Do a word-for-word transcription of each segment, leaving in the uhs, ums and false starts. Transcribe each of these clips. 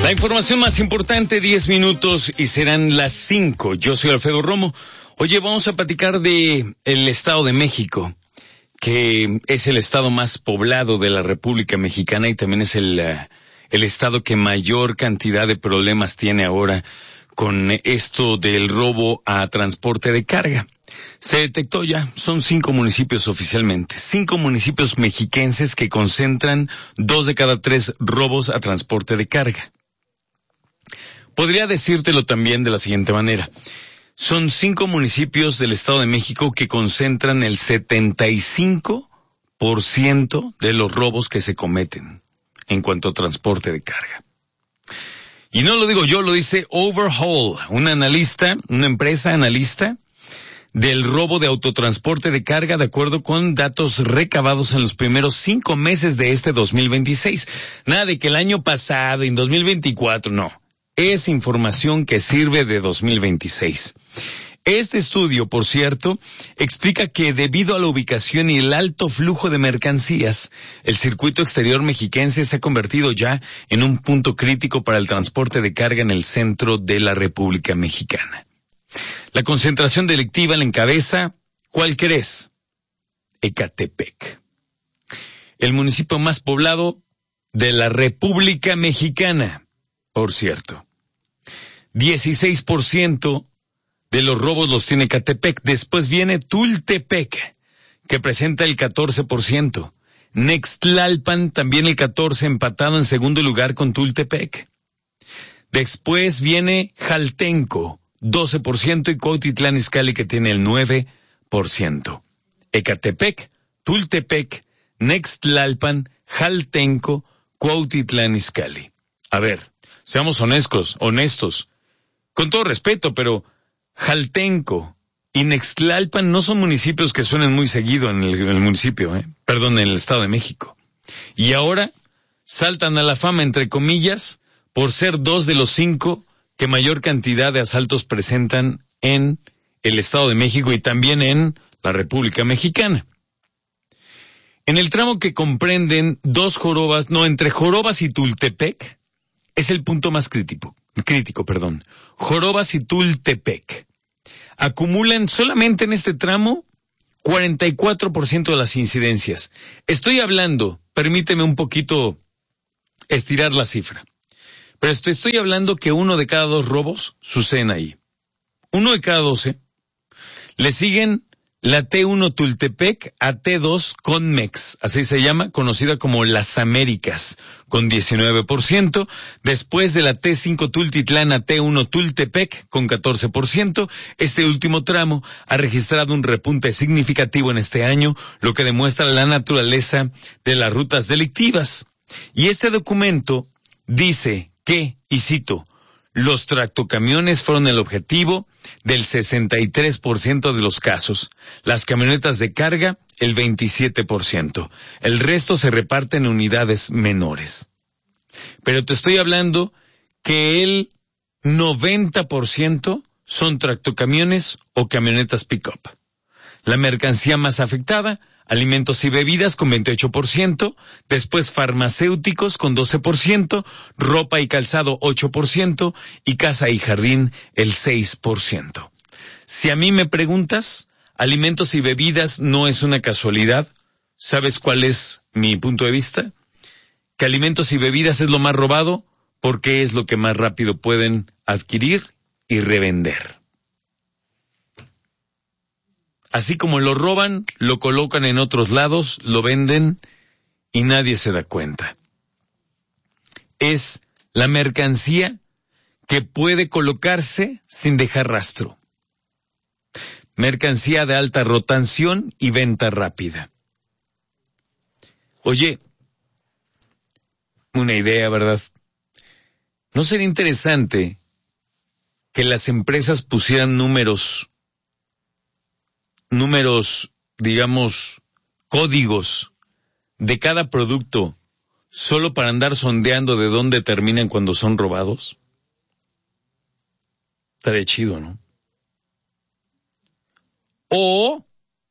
La información más importante, diez minutos y serán las cinco. Yo soy Alfredo Romo. Oye, vamos a platicar de el Estado de México, que es el estado más poblado de la República Mexicana y también es el, uh, el estado que mayor cantidad de problemas tiene ahora con esto del robo a transporte de carga. Se detectó ya, son cinco municipios oficialmente, cinco municipios mexiquenses que concentran dos de cada tres robos a transporte de carga. Podría decírtelo también de la siguiente manera. Son cinco municipios del Estado de México que concentran el setenta y cinco por ciento de los robos que se cometen en cuanto a transporte de carga. Y no lo digo yo, lo dice Overhaul, un analista, una empresa analista del robo de autotransporte de carga de acuerdo con datos recabados en los primeros cinco meses de este dos mil veintiséis. Nada de que el año pasado, en dos mil veinticuatro, no. Es información que sirve de dos mil veintiséis. Este estudio, por cierto, explica que debido a la ubicación y el alto flujo de mercancías, el circuito exterior mexiquense se ha convertido ya en un punto crítico para el transporte de carga en el centro de la República Mexicana. La concentración delictiva la encabeza, ¿cuál crees? Ecatepec. El municipio más poblado de la República Mexicana, por cierto. dieciséis por ciento de los robos los tiene Ecatepec. Después viene Tultepec, que presenta el catorce por ciento. Nextlalpan también el catorce por ciento, empatado en segundo lugar con Tultepec. Después viene Jaltenco, doce por ciento, y Cuautitlán Izcalli, que tiene el nueve por ciento. Ecatepec, Tultepec, Nextlalpan, Jaltenco, Cuautitlán Izcalli. A ver, seamos honestos, honestos. Con todo respeto, pero Jaltenco y Nextlalpan no son municipios que suenen muy seguido en el, en el municipio, eh, perdón, en el Estado de México. Y ahora saltan a la fama, entre comillas, por ser dos de los cinco que mayor cantidad de asaltos presentan en el Estado de México y también en la República Mexicana. En el tramo que comprenden dos Jorobas, no, entre Jorobas y Tultepec, es el punto más crítico, crítico, perdón. Jorobas y Tultepec acumulan solamente en este tramo cuarenta y cuatro por ciento de las incidencias. Estoy hablando, permíteme un poquito estirar la cifra, pero estoy, estoy hablando que uno de cada dos robos suceden ahí. Uno de cada doce. Le siguen la T uno Tultepec a T dos Conmex, así se llama, conocida como Las Américas, con diecinueve por ciento. Después de la T cinco Tultitlán a T uno Tultepec, con catorce por ciento. Este último tramo ha registrado un repunte significativo en este año, lo que demuestra la naturaleza de las rutas delictivas. Y este documento dice que, y cito, los tractocamiones fueron el objetivo del sesenta y tres por ciento de los casos, las camionetas de carga el veintisiete por ciento, el resto se reparte en unidades menores. Pero te estoy hablando que el noventa por ciento son tractocamiones o camionetas pick-up. La mercancía más afectada, alimentos y bebidas con veintiocho por ciento, después farmacéuticos con doce por ciento, ropa y calzado ocho por ciento y casa y jardín el seis por ciento. Si a mí me preguntas, alimentos y bebidas no es una casualidad. ¿Sabes cuál es mi punto de vista? Que alimentos y bebidas es lo más robado porque es lo que más rápido pueden adquirir y revender. Así como lo roban, lo colocan en otros lados, lo venden y nadie se da cuenta. Es la mercancía que puede colocarse sin dejar rastro. Mercancía de alta rotación y venta rápida. Oye, una idea, ¿verdad? ¿No sería interesante que las empresas pusieran números números, digamos, códigos de cada producto solo para andar sondeando de dónde terminan cuando son robados? Estaría chido, ¿no? O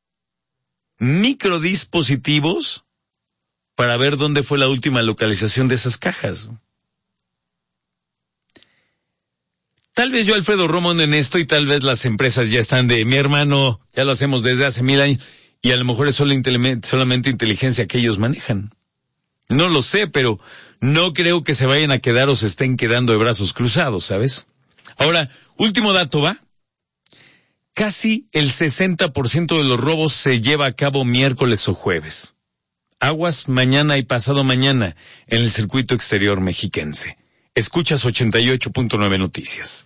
microdispositivos para ver dónde fue la última localización de esas cajas. Tal vez yo, Alfredo Romo, ando en esto y tal vez las empresas ya están de mi hermano, ya lo hacemos desde hace mil años y a lo mejor es solo intele- solamente inteligencia que ellos manejan. No lo sé, pero no creo que se vayan a quedar o se estén quedando de brazos cruzados, ¿sabes? Ahora, último dato, ¿va? Casi el sesenta por ciento de los robos se lleva a cabo miércoles o jueves. Aguas mañana y pasado mañana en el circuito exterior mexiquense. Escuchas ochenta y ocho punto nueve Noticias.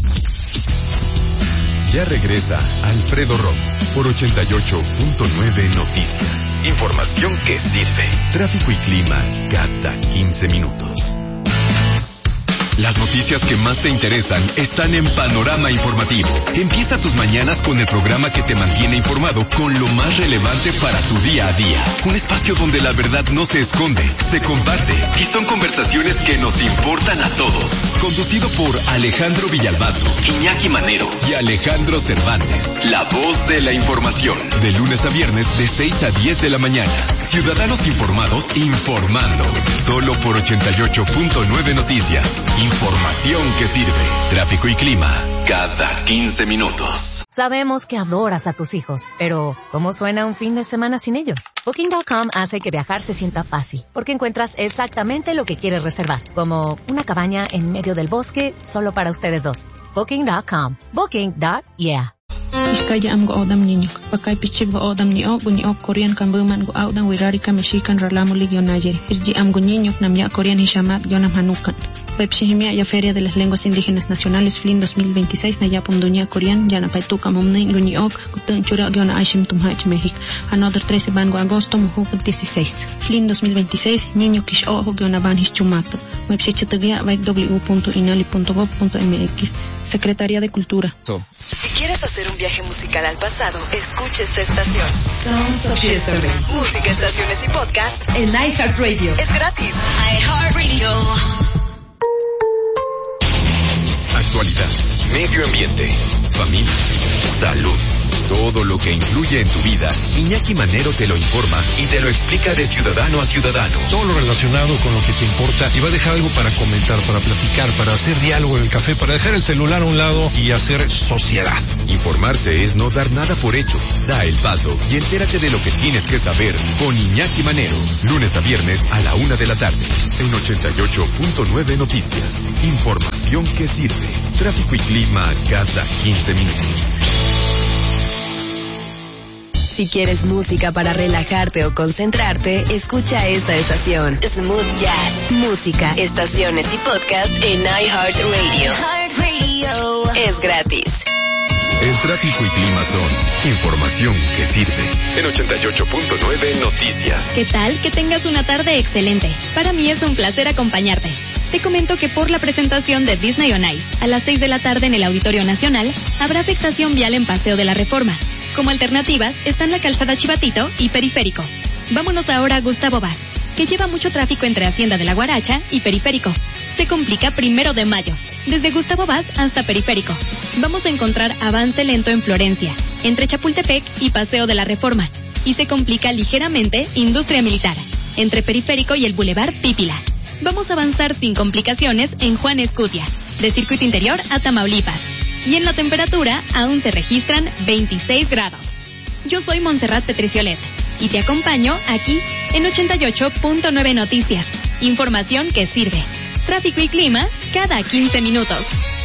Ya regresa Alfredo Romo por ochenta y ocho punto nueve Noticias. Información que sirve. Tráfico y clima cada quince minutos. Las noticias que más te interesan están en Panorama Informativo. Empieza tus mañanas con el programa que te mantiene informado con lo más relevante para tu día a día. Un espacio donde la verdad no se esconde, se comparte y son conversaciones que nos importan a todos. Conducido por Alejandro Villalbazo, Iñaki Manero y Alejandro Cervantes. La voz de la información. De lunes a viernes de seis a diez de la mañana. Ciudadanos informados informando. Solo por ochenta y ocho punto nueve Noticias. Información que sirve. Tráfico y clima cada quince minutos. Sabemos que adoras a tus hijos, pero ¿cómo suena un fin de semana sin ellos? Booking punto com hace que viajar se sienta fácil, porque encuentras exactamente lo que quieres reservar, como una cabaña en medio del bosque solo para ustedes dos. Booking punto com. Booking. Yeah. Iskaya am go odam niño. Pakai pichig go odam ni o guni o Korean kan buman go odam wirari ka Mexican ralamu lig yonayeri. Irji am go niño nam ya Korean hishamat yonam hanukan. Pepsihimia ya Feria de las Lenguas Indígenas Nacionales F L I N dos mil veintiséis na yapum dunia Korean yana paituka momne guni ok gutun chura yona aishim tumhach México. Another trece bango agosto muhu dieciséis. F L I N dos mil veintiséis niño kish o yona ban hischumato. Website w punto inali punto gov punto mx. Secretaría de Cultura. Si quieres hacer un viaje musical al pasado, escucha esta estación. Sounds of Yesterday. Música, estaciones y podcast en iHeartRadio. Es gratis. iHeartRadio. Actualidad, medio ambiente, familia, salud. Todo lo que influye en tu vida, Iñaki Manero te lo informa y te lo explica de ciudadano a ciudadano. Todo lo relacionado con lo que te importa y va a dejar algo para comentar, para platicar, para hacer diálogo en el café, para dejar el celular a un lado y hacer sociedad. Informarse es no dar nada por hecho. Da el paso y entérate de lo que tienes que saber con Iñaki Manero. Lunes a viernes a la una de la tarde en ochenta y ocho punto nueve Noticias. Información que sirve. Tráfico y clima cada quince minutos. Si quieres música para relajarte o concentrarte, escucha esta estación. Smooth Jazz. Música, estaciones y podcast en iHeartRadio. iHeartRadio. Es gratis. El tráfico y clima son información que sirve. En ochenta y ocho punto nueve Noticias. ¿Qué tal? Que tengas una tarde excelente. Para mí es un placer acompañarte. Te comento que por la presentación de Disney on Ice, a las seis de la tarde en el Auditorio Nacional, habrá afectación vial en Paseo de la Reforma. Como alternativas están la Calzada Chivatito y Periférico. Vámonos ahora a Gustavo Vaz, que lleva mucho tráfico entre Hacienda de la Guaracha y Periférico. Se complica Primero de Mayo, desde Gustavo Vaz hasta Periférico. Vamos a encontrar avance lento en Florencia, entre Chapultepec y Paseo de la Reforma. Y se complica ligeramente Industria Militar, entre Periférico y el Boulevard Pípila. Vamos a avanzar sin complicaciones en Juan Escutia, de Circuito Interior a Tamaulipas. Y en la temperatura aún se registran veintiséis grados. Yo soy Montserrat Petriciolet y te acompaño aquí en ochenta y ocho punto nueve Noticias. Información que sirve. Tráfico y clima cada quince minutos.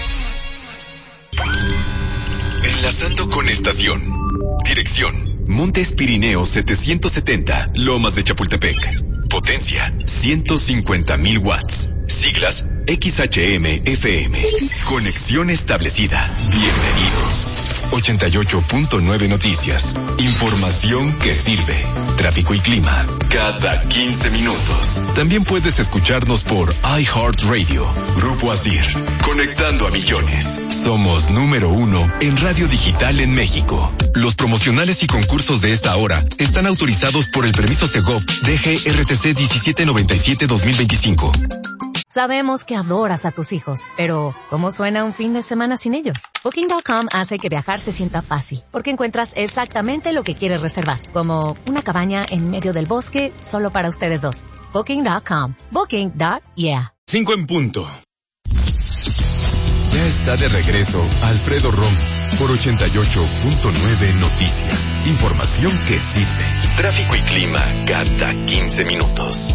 Enlazando con estación. Dirección: Montes Pirineos setecientos setenta, Lomas de Chapultepec. Potencia: ciento cincuenta mil watts. Siglas: X H M F M. Conexión establecida. Bienvenido. ochenta y ocho punto nueve Noticias. Información que sirve. Tráfico y clima cada quince minutos. También puedes escucharnos por iHeartRadio. Grupo Asir. Conectando a millones. Somos número uno en radio digital en México. Los promocionales y concursos de esta hora están autorizados por el permiso Segov D G R T C diecisiete noventa y siete dos mil veinticinco. Sabemos que adoras a tus hijos, pero ¿cómo suena un fin de semana sin ellos? Booking punto com hace que viajar se sienta fácil, porque encuentras exactamente lo que quieres reservar, como una cabaña en medio del bosque solo para ustedes dos. Booking punto com. Booking. Yeah. Cinco en punto. Ya está de regreso Alfredo Romo por ochenta y ocho punto nueve Noticias. Información que sirve. Tráfico y clima cada quince minutos.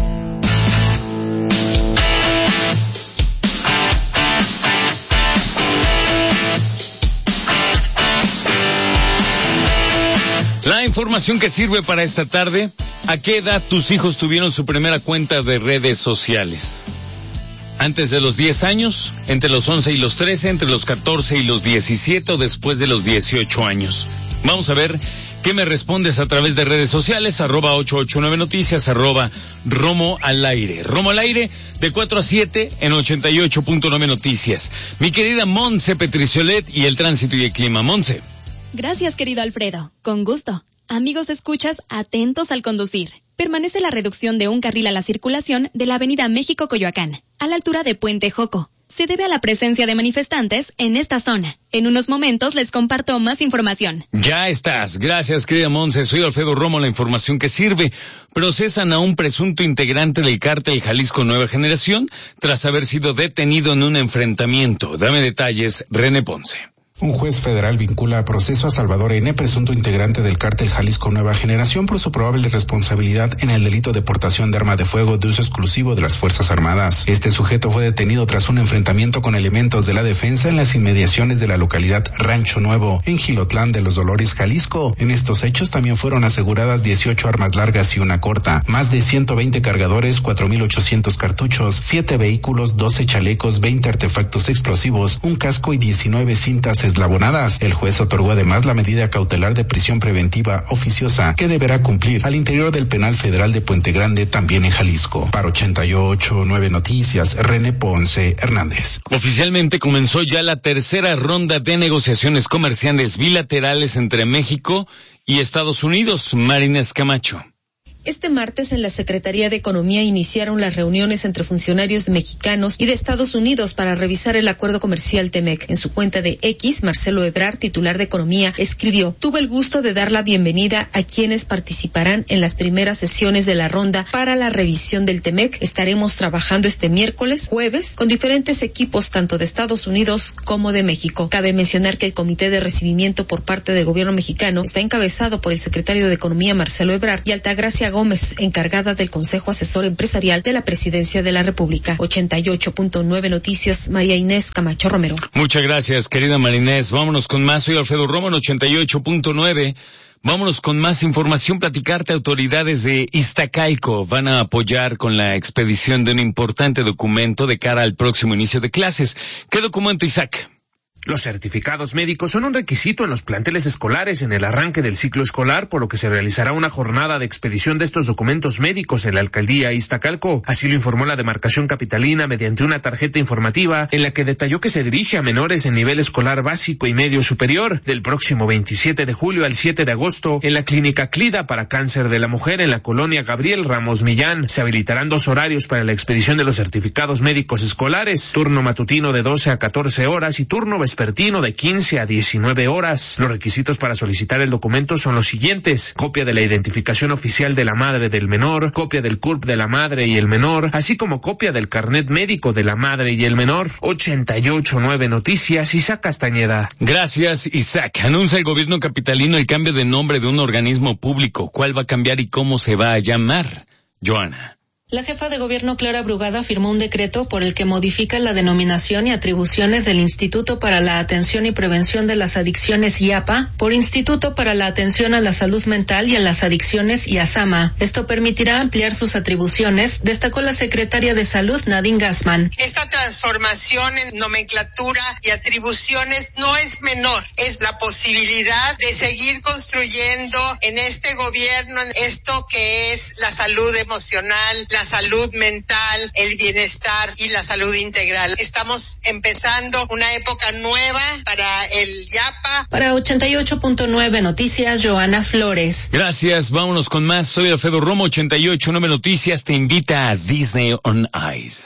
La información que sirve para esta tarde: ¿a qué edad tus hijos tuvieron su primera cuenta de redes sociales? ¿Antes de los diez años? ¿Entre los once y los trece? ¿Entre los catorce y los diecisiete? ¿O después de los dieciocho años? Vamos a ver qué me respondes a través de redes sociales, arroba ochocientos ochenta y nueve Noticias, arroba Romo al aire. Romo al aire de cuatro a siete en ochenta y ocho punto nueve Noticias. Mi querida Montse Petriciolet y el tránsito y el clima. Montse. Gracias, querido Alfredo. Con gusto. Amigos escuchas, atentos al conducir. Permanece la reducción de un carril a la circulación de la avenida México-Coyoacán, a la altura de Puente Joco. Se debe a la presencia de manifestantes en esta zona. En unos momentos les comparto más información. Ya estás. Gracias, querida Montse. Soy Alfredo Romo. La información que sirve: procesan a un presunto integrante del cártel Jalisco Nueva Generación tras haber sido detenido en un enfrentamiento. Dame detalles, René Ponce. Un juez federal vincula a proceso a Salvador N., presunto integrante del cártel Jalisco Nueva Generación, por su probable responsabilidad en el delito de portación de arma de fuego de uso exclusivo de las Fuerzas Armadas. Este sujeto fue detenido tras un enfrentamiento con elementos de la defensa en las inmediaciones de la localidad Rancho Nuevo, en Jilotlán de los Dolores, Jalisco. En estos hechos también fueron aseguradas dieciocho armas largas y una corta, más de ciento veinte cargadores, cuatro mil ochocientos cartuchos, siete vehículos, doce chalecos, veinte artefactos explosivos, un casco y diecinueve cintas eslabonadas. El juez otorgó además la medida cautelar de prisión preventiva oficiosa que deberá cumplir al interior del penal federal de Puente Grande, también en Jalisco. Para ochenta y ocho punto nueve Noticias, René Ponce Hernández. Oficialmente comenzó ya la tercera ronda de negociaciones comerciales bilaterales entre México y Estados Unidos. Marines Camacho. Este martes en la Secretaría de Economía iniciaron las reuniones entre funcionarios mexicanos y de Estados Unidos para revisar el acuerdo comercial T-MEC. En su cuenta de X, Marcelo Ebrard, titular de Economía, escribió: tuve el gusto de dar la bienvenida a quienes participarán en las primeras sesiones de la ronda para la revisión del T-MEC. Estaremos trabajando este miércoles, jueves, con diferentes equipos tanto de Estados Unidos como de México. Cabe mencionar que el comité de recibimiento por parte del gobierno mexicano está encabezado por el secretario de Economía, Marcelo Ebrard, y Altagracia Gómez, encargada del Consejo Asesor Empresarial de la Presidencia de la República. ochenta y ocho punto nueve Noticias, María Inés Camacho Romero. Muchas gracias, querida María Inés. Vámonos con más. Soy Alfredo Romo en ochenta y ocho punto nueve. Vámonos con más información. Platicarte: autoridades de Iztacalco van a apoyar con la expedición de un importante documento de cara al próximo inicio de clases. ¿Qué documento, Isaac? Los certificados médicos son un requisito en los planteles escolares en el arranque del ciclo escolar, por lo que se realizará una jornada de expedición de estos documentos médicos en la alcaldía Iztacalco. Así lo informó la demarcación capitalina mediante una tarjeta informativa en la que detalló que se dirige a menores en nivel escolar básico y medio superior. Del próximo veintisiete de julio al siete de agosto, en la clínica Clida para cáncer de la mujer en la colonia Gabriel Ramos Millán, se habilitarán dos horarios para la expedición de los certificados médicos escolares: turno matutino de doce a catorce horas y turno vespertino de quince a diecinueve horas. Los requisitos para solicitar el documento son los siguientes: copia de la identificación oficial de la madre del menor, copia del C U R P de la madre y el menor, así como copia del carnet médico de la madre y el menor. ochenta y ocho punto nueve Noticias, Isaac Castañeda. Gracias, Isaac. Anuncia el gobierno capitalino el cambio de nombre de un organismo público. ¿Cuál va a cambiar y cómo se va a llamar? Joana. La jefa de gobierno Clara Brugada firmó un decreto por el que modifica la denominación y atribuciones del Instituto para la Atención y Prevención de las Adicciones I A P A por Instituto para la Atención a la Salud Mental y a las Adicciones I A S A M A. Esto permitirá ampliar sus atribuciones, destacó la secretaria de Salud Nadine Gassman. Esta transformación en nomenclatura y atribuciones no es menor, es la posibilidad de seguir construyendo en este gobierno esto que es la salud emocional, la salud mental, el bienestar y la salud integral. Estamos empezando una época nueva para el I A P A. Para ochenta y ocho punto nueve Noticias, Joana Flores. Gracias, vámonos con más. Soy Alfredo Romo. Ochenta y ocho punto nueve Noticias te invita a Disney on Ice.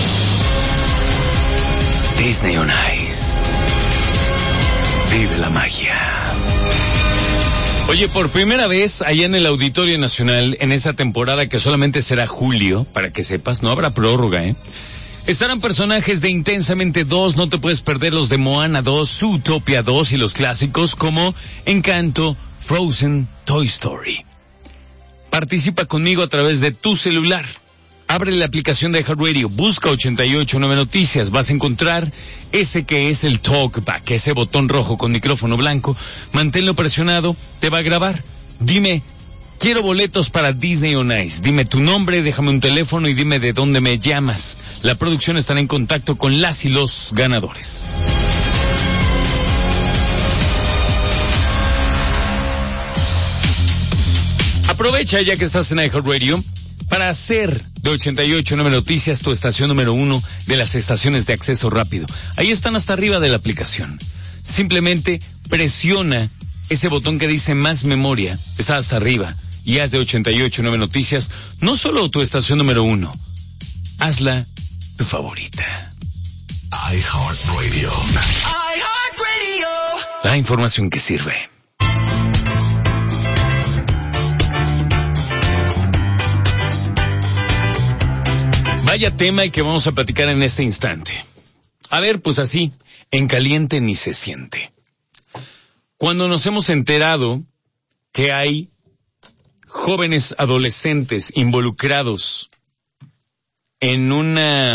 Disney on Ice. Vive la magia. Oye, por primera vez allá en el Auditorio Nacional, en esta temporada que solamente será julio, para que sepas, no habrá prórroga, ¿eh? Estarán personajes de Intensamente dos, no te puedes perder los de Moana dos, Zootopia dos y los clásicos como Encanto, Frozen, Toy Story. Participa conmigo a través de tu celular. Abre la aplicación de iHeartRadio, busca ochenta y ocho punto nueve Noticias, vas a encontrar ese que es el Talkback, ese botón rojo con micrófono blanco. Manténlo presionado, te va a grabar. Dime, quiero boletos para Disney on Ice. Dime tu nombre, déjame un teléfono y dime de dónde me llamas. La producción estará en contacto con las y los ganadores. Aprovecha ya que estás en iHeartRadio para hacer de ochenta y ocho punto nueve Noticias tu estación número uno de las estaciones de acceso rápido. Ahí están hasta arriba de la aplicación. Simplemente presiona ese botón que dice más memoria, está hasta arriba, y haz de ochenta y ocho punto nueve Noticias no solo tu estación número uno, hazla tu favorita. iHeartRadio. iHeartRadio. La información que sirve. Vaya tema el que vamos a platicar en este instante. A ver, pues así, en caliente ni se siente. Cuando nos hemos enterado que hay jóvenes adolescentes involucrados en una,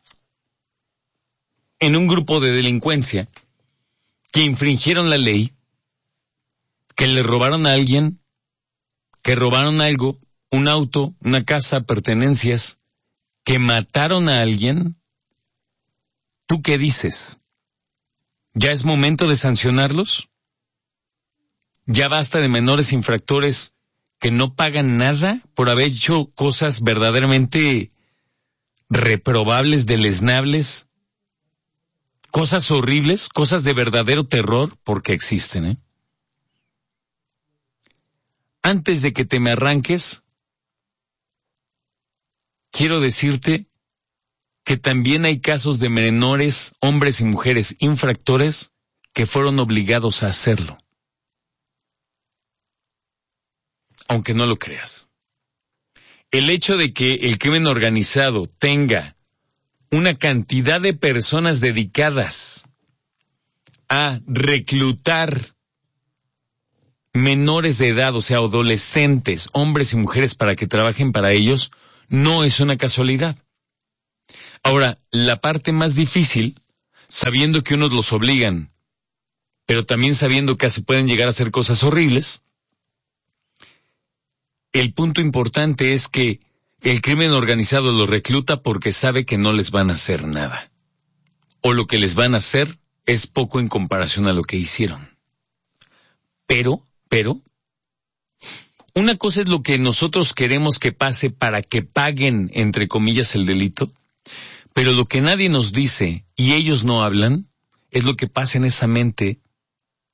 en un grupo de delincuencia que infringieron la ley, que le robaron a alguien, que robaron algo, un auto, una casa, pertenencias, que mataron a alguien, ¿tú qué dices? ¿Ya es momento de sancionarlos? ¿Ya basta de menores infractores que no pagan nada por haber hecho cosas verdaderamente reprobables, deleznables? Cosas horribles, cosas de verdadero terror, porque existen, ¿eh? Antes de que te me arranques, quiero decirte que también hay casos de menores, hombres y mujeres infractores que fueron obligados a hacerlo. Aunque no lo creas. El hecho de que el crimen organizado tenga una cantidad de personas dedicadas a reclutar menores de edad, o sea, adolescentes, hombres y mujeres para que trabajen para ellos, no es una casualidad. Ahora, la parte más difícil, sabiendo que unos los obligan, pero también sabiendo que se pueden llegar a hacer cosas horribles, el punto importante es que el crimen organizado los recluta porque sabe que no les van a hacer nada. O lo que les van a hacer es poco en comparación a lo que hicieron. Pero, pero... una cosa es lo que nosotros queremos que pase para que paguen, entre comillas, el delito, pero lo que nadie nos dice y ellos no hablan es lo que pasa en esa mente